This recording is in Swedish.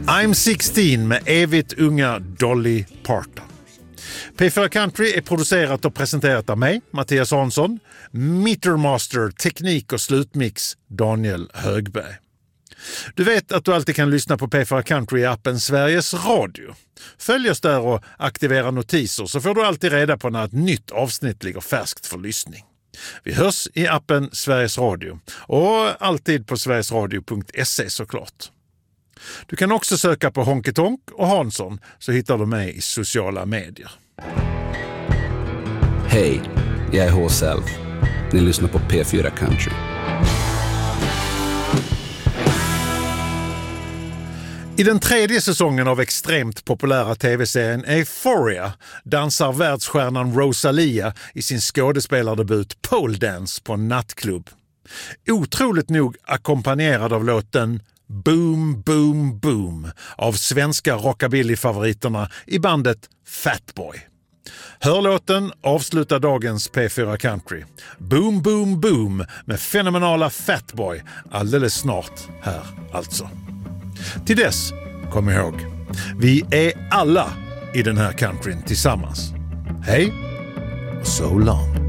I'm 16 med evigt unga Dolly Parton. P4 Country är producerat och presenterat av mig, Mattias Hansson, Metermaster, teknik och slutmix Daniel Högberg. Du vet att du alltid kan lyssna på P4 Country i appen Sveriges Radio. Följ oss där och aktivera notiser så får du alltid reda på när ett nytt avsnitt ligger färskt för lyssning. Vi hörs i appen Sveriges Radio och alltid på sverigesradio.se såklart. Du kan också söka på Honky Tonk och Hansson så hittar du mig i sociala medier. Hej, jag är H-Self. Ni lyssnar på P4 Country. I den tredje säsongen av extremt populära tv-serien Euphoria dansar världsstjärnan Rosalia i sin skådespelardebut Pole Dance på en nattklubb. Otroligt nog ackompanjerad av låten Boom Boom Boom av svenska rockabilly-favoriterna i bandet Fatboy. Hör låten avslutar dagens P4 Country. Boom Boom Boom med fenomenala Fatboy alldeles snart här alltså. Till dess, kom ihåg, vi är alla i den här countryn tillsammans. Hej och so long.